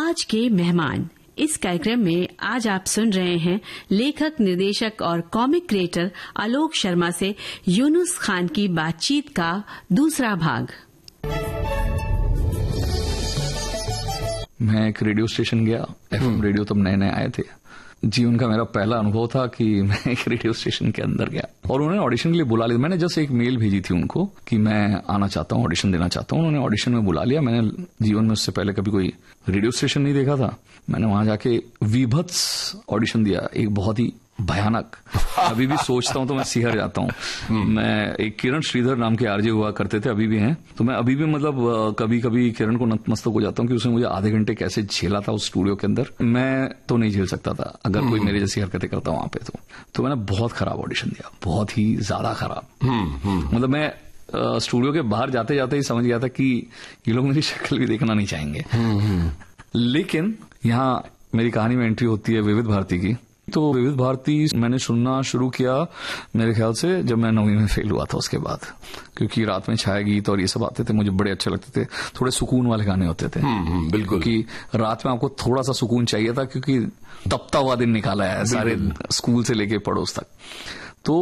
आज के मेहमान। इस कार्यक्रम में आज आप सुन रहे हैं लेखक, निर्देशक और कॉमिक क्रिएटर आलोक शर्मा से यूनुस खान की बातचीत का दूसरा भाग। मैं एक रेडियो स्टेशन गया। एफएम रेडियो तब नए नए आए थे। जीवन का मेरा पहला अनुभव था कि मैं एक रेडियो स्टेशन के अंदर गया और उन्होंने ऑडिशन के लिए बुला लिया। मैंने जस्ट एक मेल भेजी थी उनको कि मैं आना चाहता हूँ, ऑडिशन देना चाहता हूँ। उन्होंने ऑडिशन में बुला लिया। मैंने जीवन में उससे पहले कभी कोई रेडियो स्टेशन नहीं देखा था। मैंने वहां जाके विभत्स ऑडिशन दिया, एक बहुत ही भयानक। अभी भी सोचता हूं तो मैं सिहर जाता हूं। मैं एक किरण श्रीधर नाम के आरजे हुआ करते थे, अभी भी हैं। तो मैं अभी भी मतलब कभी कभी किरण को नतमस्तक हो जाता हूं कि उसने मुझे आधे घंटे कैसे झेला था उस स्टूडियो के अंदर। मैं तो नहीं झेल सकता था अगर कोई मेरे जैसी हरकतें करता वहां पे। तो मैंने बहुत खराब ऑडिशन दिया, बहुत ही ज्यादा खराब। मतलब मैं स्टूडियो के बाहर जाते जाते ही समझ गया था कि ये लोग मेरी शक्ल भी देखना नहीं चाहेंगे। लेकिन यहाँ मेरी कहानी में एंट्री होती है विविध भारती की। तो विविध भारती मैंने सुनना शुरू किया मेरे ख्याल से जब मैं 9वीं में फेल हुआ था उसके बाद, क्योंकि रात में छाया गीत और ये सब आते थे, मुझे बड़े अच्छे लगते थे। थोड़े सुकून वाले गाने होते थे। बिल्कुल। क्योंकि रात में आपको थोड़ा सा सुकून चाहिए था, क्योंकि तपता हुआ दिन निकाला है सारे स्कूल से लेके पड़ोस तक।